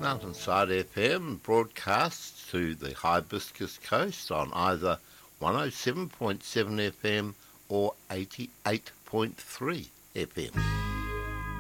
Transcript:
Mountainside FM broadcasts to the Hibiscus Coast on either 107.7 FM or 88.3 FM.